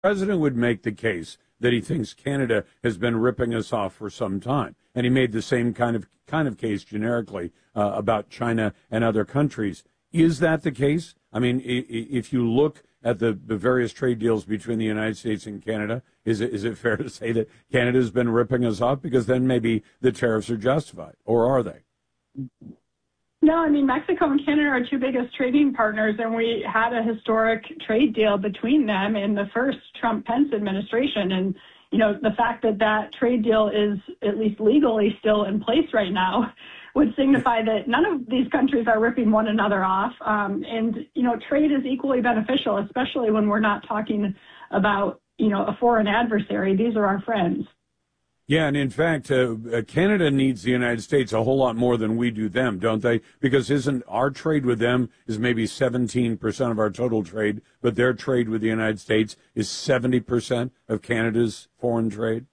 president would make the case that he thinks Canada has been ripping us off for some time, and he made the same kind of case generically about China and other countries. Is that the case? I mean, if you look at the various trade deals between the United States and Canada, is it fair to say that Canada's been ripping us off? Because then maybe the tariffs are justified, or are they? No, I mean, Mexico and Canada are our two biggest trading partners, and we had a historic trade deal between them in the first Trump-Pence administration. And, you know, the fact that that trade deal is at least legally still in place right now would signify that none of these countries are ripping one another off. And, you know, trade is equally beneficial, especially when we're not talking about, you know, a foreign adversary. These are our friends. Yeah, and in fact, Canada needs the United States a whole lot more than we do them, don't they? Because isn't our trade with them is maybe 17% of our total trade, but their trade with the United States is 70% of Canada's foreign trade?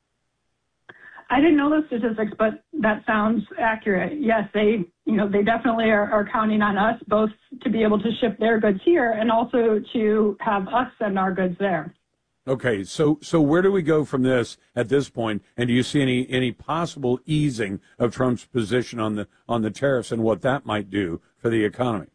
I didn't know those statistics, but that sounds accurate. Yes, they definitely are counting on us both to be able to ship their goods here and also to have us send our goods there. Okay, so where do we go from this at this point? And do you see any possible easing of Trump's position on the tariffs and what that might do for the economy?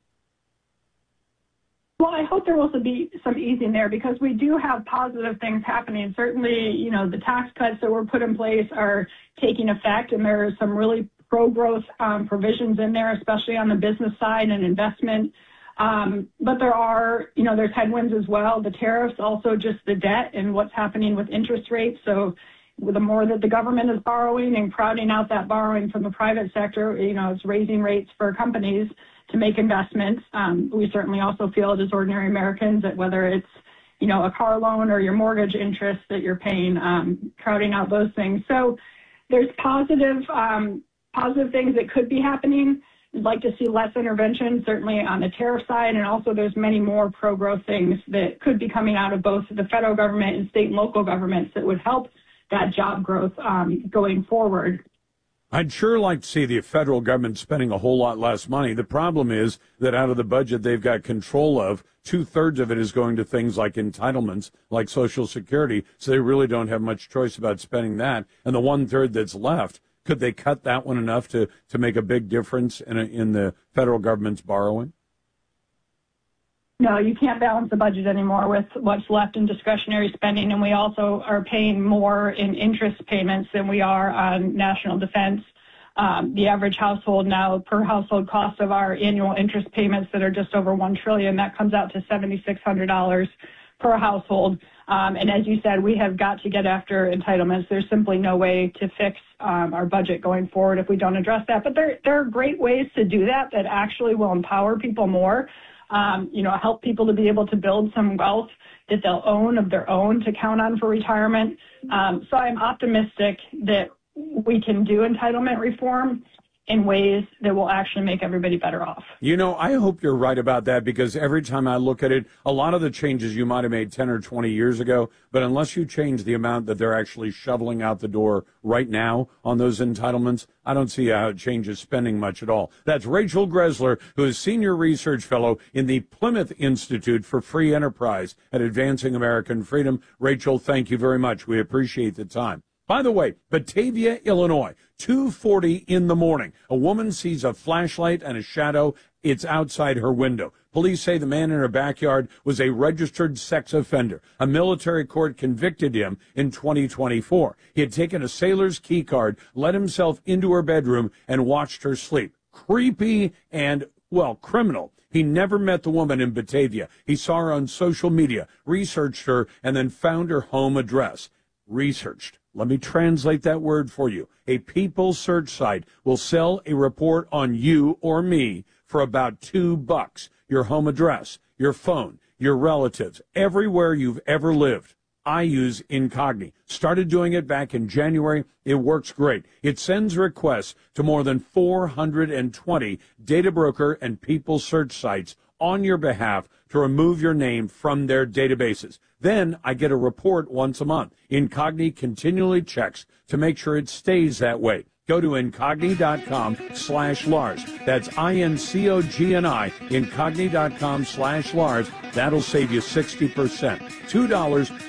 Well, I hope there will also be some easing there because we do have positive things happening. Certainly, you know, the tax cuts that were put in place are taking effect, and there are some really pro-growth provisions in there, especially on the business side and investment. But there are, you know, there's headwinds as well. The tariffs, also just the debt and what's happening with interest rates. So the more that the government is borrowing and crowding out that borrowing from the private sector, you know, it's raising rates for companies to make investments. We certainly also feel it as ordinary Americans that whether it's, you know, a car loan or your mortgage interest that you're paying, crowding out those things. So there's positive things that could be happening. We'd like to see less intervention, certainly on the tariff side, and also there's many more pro-growth things that could be coming out of both the federal government and state and local governments that would help that job growth going forward. I'd sure like to see the federal government spending a whole lot less money. The problem is that out of the budget they've got control of, 2/3 of it is going to things like entitlements, like Social Security, so they really don't have much choice about spending that. And the 1/3 that's left, could they cut that one enough to make a big difference in the federal government's borrowing? No, you can't balance the budget anymore with what's left in discretionary spending, and we also are paying more in interest payments than we are on national defense. The average household now, per household cost of our annual interest payments that are just over $1 trillion, that comes out to $7,600 per household. And as you said, we have got to get after entitlements. There's simply no way to fix our budget going forward if we don't address that. But there are great ways to do that actually will empower people more, help people to be able to build some wealth that they'll own of their own to count on for retirement. So I'm optimistic that we can do entitlement reform in ways that will actually make everybody better off. You know, I hope you're right about that, because every time I look at it, a lot of the changes you might have made 10 or 20 years ago, but unless you change the amount that they're actually shoveling out the door right now on those entitlements, I don't see how it changes spending much at all. That's Rachel Greszler, who is Senior Research Fellow in the Plymouth Institute for Free Enterprise at Advancing American Freedom. Rachel, thank you very much. We appreciate the time. By the way, Batavia, Illinois, 2:40 in the morning. A woman sees a flashlight and a shadow. It's outside her window. Police say the man in her backyard was a registered sex offender. A military court convicted him in 2024. He had taken a sailor's key card, let himself into her bedroom, and watched her sleep. Creepy and, well, criminal. He never met the woman in Batavia. He saw her on social media, researched her, and then found her home address. Researched. Let me translate that word for you. A People search site will sell a report on you or me for about $2. Your home address, your phone, your relatives, everywhere you've ever lived. I use Incogni. Started doing it back in January. It works great. It sends requests to more than 420 data broker and People search sites on your behalf to remove your name from their databases. Then I get a report once a month. Incogni continually checks to make sure it stays that way. Go to Incogni.com/Lars. That's INCOGNI, Incogni.com/Lars. That'll save you 60%. $2